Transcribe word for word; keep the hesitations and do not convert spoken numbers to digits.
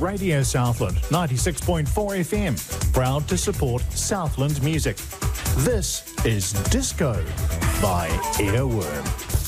Radio Southland, ninety-six point four F M, proud to support Southland music. This is Disco by Earworm.